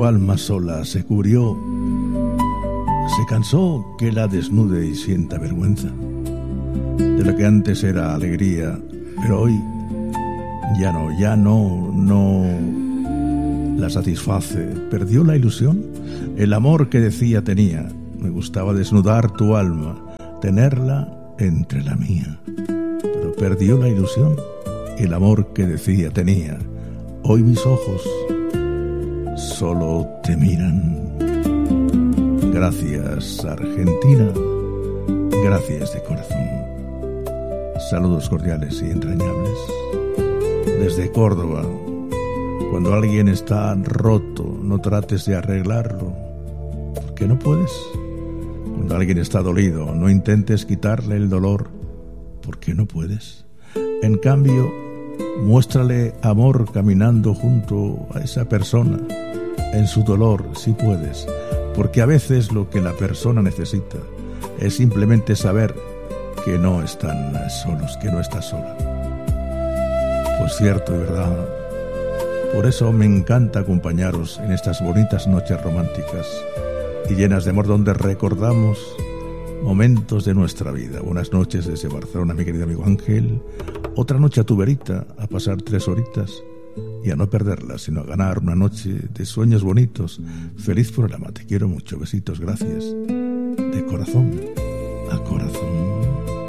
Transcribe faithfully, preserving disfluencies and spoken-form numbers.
su alma sola se cubrió, se cansó que la desnude y sienta vergüenza de lo que antes era alegría, pero hoy ya no, ya no, no la satisface. Perdió la ilusión, el amor que decía tenía. Me gustaba desnudar tu alma, tenerla entre la mía, pero perdió la ilusión, el amor que decía tenía. Hoy mis ojos solo te miran. Gracias, Argentina, gracias de corazón. Saludos cordiales y entrañables desde Córdoba. Cuando alguien está roto, no trates de arreglarlo, porque no puedes. Cuando alguien está dolido, no intentes quitarle el dolor, porque no puedes. En cambio, muéstrale amor caminando junto a esa persona, en su dolor, si puedes, porque a veces lo que la persona necesita es simplemente saber que no están solos, que no está sola. Pues cierto, ¿verdad? Por eso me encanta acompañaros en estas bonitas noches románticas y llenas de amor, donde recordamos momentos de nuestra vida. Buenas noches desde Barcelona, mi querido amigo Ángel. Otra noche a tu verita, a pasar tres horitas y a no perderlas, sino a ganar una noche de sueños bonitos. Feliz programa, te quiero mucho, besitos, gracias de corazón a corazón.